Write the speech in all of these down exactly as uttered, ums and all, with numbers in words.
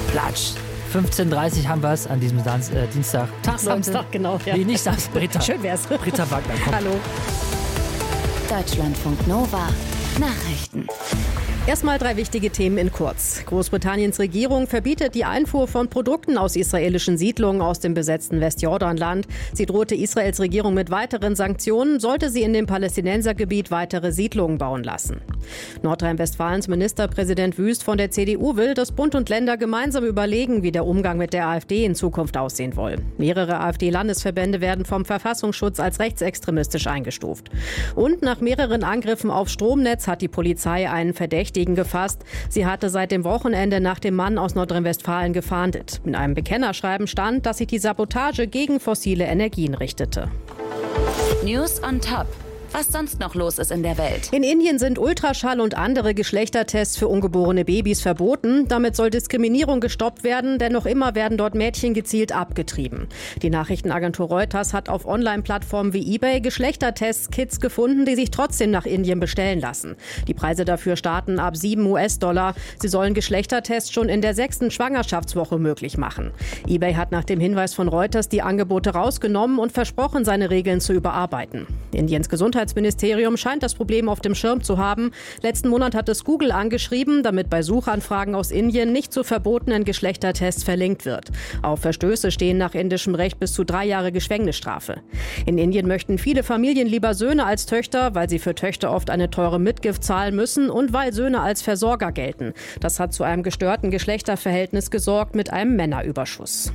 Platsch. fünfzehn Uhr dreißig haben wir es an diesem Dans- äh, Dienstag. Tag, Samstag, Leute. genau. Ja. Nee, nicht Samstag, Britta. Schön wär's. Britta Wagner, komm. Hallo. Deutschlandfunk Nova. Nachrichten. Erstmal drei wichtige Themen in kurz. Großbritanniens Regierung verbietet die Einfuhr von Produkten aus israelischen Siedlungen aus dem besetzten Westjordanland. Sie drohte Israels Regierung mit weiteren Sanktionen, sollte sie in dem Palästinensergebiet weitere Siedlungen bauen lassen. Nordrhein-Westfalens Ministerpräsident Wüst von der C D U will, dass Bund und Länder gemeinsam überlegen, wie der Umgang mit der AfD in Zukunft aussehen soll. Mehrere AfD-Landesverbände werden vom Verfassungsschutz als rechtsextremistisch eingestuft. Und nach mehreren Angriffen aufs Stromnetz hat die Polizei einen Verdächtigen gefasst. Sie hatte seit dem Wochenende nach dem Mann aus Nordrhein-Westfalen gefahndet. In einem Bekennerschreiben stand, dass sich die Sabotage gegen fossile Energien richtete. News on Top. Was sonst noch los ist in der Welt. In Indien sind Ultraschall und andere Geschlechtertests für ungeborene Babys verboten. Damit soll Diskriminierung gestoppt werden, denn noch immer werden dort Mädchen gezielt abgetrieben. Die Nachrichtenagentur Reuters hat auf Online-Plattformen wie eBay Geschlechtertests-Kits gefunden, die sich trotzdem nach Indien bestellen lassen. Die Preise dafür starten ab sieben US-Dollar. Sie sollen Geschlechtertests schon in der sechsten Schwangerschaftswoche möglich machen. eBay hat nach dem Hinweis von Reuters die Angebote rausgenommen und versprochen, seine Regeln zu überarbeiten. Indiens Gesundheitsministerium Das Ministerium scheint das Problem auf dem Schirm zu haben. Letzten Monat hat es Google angeschrieben, damit bei Suchanfragen aus Indien nicht zu verbotenen Geschlechtertests verlinkt wird. Auf Verstöße stehen nach indischem Recht bis zu drei Jahre Gefängnisstrafe. In Indien möchten viele Familien lieber Söhne als Töchter, weil sie für Töchter oft eine teure Mitgift zahlen müssen und weil Söhne als Versorger gelten. Das hat zu einem gestörten Geschlechterverhältnis gesorgt mit einem Männerüberschuss.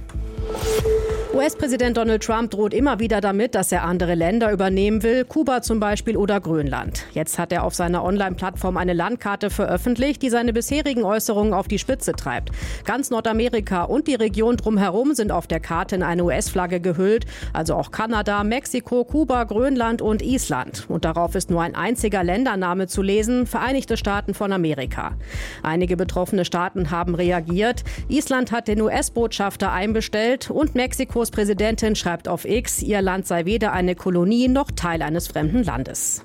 U S-Präsident Donald Trump droht immer wieder damit, dass er andere Länder übernehmen will, Kuba zum Beispiel oder Grönland. Jetzt hat er auf seiner Online-Plattform eine Landkarte veröffentlicht, die seine bisherigen Äußerungen auf die Spitze treibt. Ganz Nordamerika und die Region drumherum sind auf der Karte in eine U S-Flagge gehüllt, also auch Kanada, Mexiko, Kuba, Grönland und Island. Und darauf ist nur ein einziger Ländername zu lesen, Vereinigte Staaten von Amerika. Einige betroffene Staaten haben reagiert. Island hat den U S-Botschafter einbestellt und Mexikos Präsidentin schreibt auf X, ihr Land sei weder eine Kolonie noch Teil eines fremden Landes.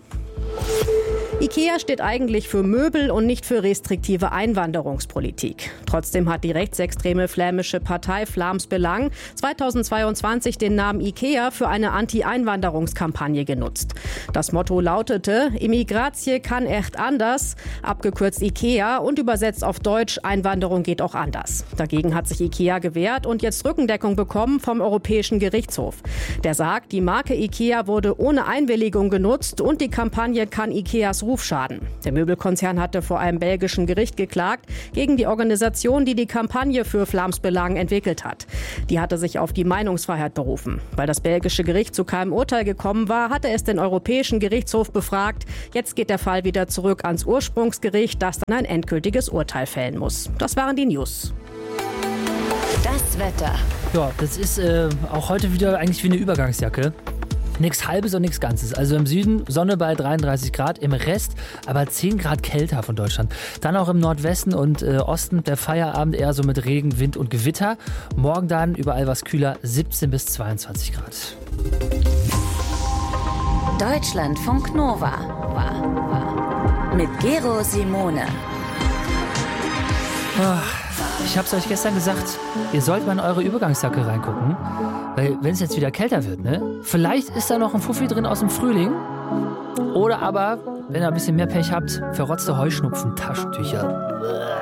IKEA steht eigentlich für Möbel und nicht für restriktive Einwanderungspolitik. Trotzdem hat die rechtsextreme flämische Partei Vlaams Belang zweitausendzweiundzwanzig den Namen IKEA für eine Anti-Einwanderungskampagne genutzt. Das Motto lautete Immigratie kann echt anders, abgekürzt IKEA und übersetzt auf Deutsch Einwanderung geht auch anders. Dagegen hat sich IKEA gewehrt und jetzt Rückendeckung bekommen vom Europäischen Gerichtshof. Der sagt, die Marke IKEA wurde ohne Einwilligung genutzt und die Kampagne kann IKEAs Ruf schaden. Der Möbelkonzern hatte vor einem belgischen Gericht geklagt gegen die Organisation, die die Kampagne für Vlaams Belang entwickelt hat. Die hatte sich auf die Meinungsfreiheit berufen. Weil das belgische Gericht zu keinem Urteil gekommen war, hatte es den Europäischen Gerichtshof befragt. Jetzt geht der Fall wieder zurück ans Ursprungsgericht, das dann ein endgültiges Urteil fällen muss. Das waren die News. Das Wetter. Ja, das ist äh, auch heute wieder eigentlich wie eine Übergangsjacke. Nichts Halbes und nichts Ganzes. Also im Süden Sonne bei dreiunddreißig Grad, im Rest aber zehn Grad kälter von Deutschland. Dann auch im Nordwesten und äh, Osten der Feierabend eher so mit Regen, Wind und Gewitter. Morgen dann überall was kühler, siebzehn bis zweiundzwanzig Grad. Deutschlandfunk Nova. Mit Gero Simone. Ich hab's euch gestern gesagt, ihr sollt mal in eure Übergangsjacke reingucken. Weil wenn es jetzt wieder kälter wird, ne? Vielleicht ist da noch ein Fuffi drin aus dem Frühling. Oder aber, wenn ihr ein bisschen mehr Pech habt, verrotzte Heuschnupfen-Taschentücher.